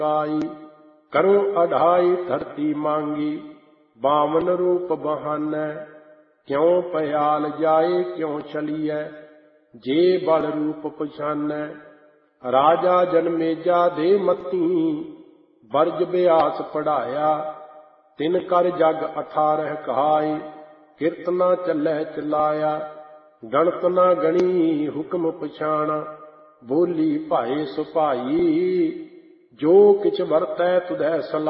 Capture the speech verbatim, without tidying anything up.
काई। करो अढ़ाई धरती मांगी, बावन रूप बहानै। क्यों पयाल जाए क्यों चलिए, जे बल रूप पछानै। राजा जनमेजा दे मती, बरज व्यास पढ़ाया। तिन कर जग अठारह कहाई, कीर्तना चलै चलाया। गणत ना गणी हुक्म पछाणा, बोली भाए सुभाई। जो किछ वरतै तुधै सला